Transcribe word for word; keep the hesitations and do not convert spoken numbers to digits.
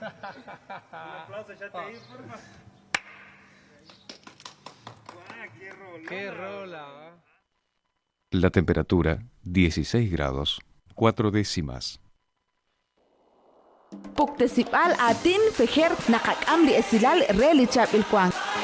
aplauso, ya te ahí, porfa. ¡Guau, qué rola! ¡Qué rola! La temperatura, dieciséis grados, cuatro décimas. Puktesipal atin fejer nakakam di esilal relichap ilkwang.